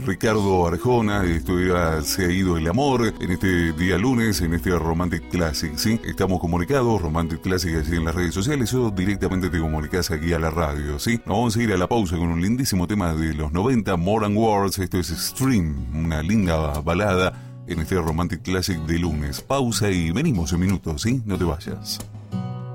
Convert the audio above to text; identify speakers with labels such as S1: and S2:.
S1: Ricardo Arjona, esto era Se ha ido el amor, en este día lunes, en este Romantic Classic, ¿sí? Estamos comunicados, Romantic Classic, así en las redes sociales, o directamente te comunicas aquí a la radio, ¿sí? Nos vamos a ir a la pausa con un lindísimo tema de los 90, More Than Words, esto es Stream, una linda balada en este Romantic Classic de lunes. Pausa y venimos en minutos, ¿sí? No te vayas.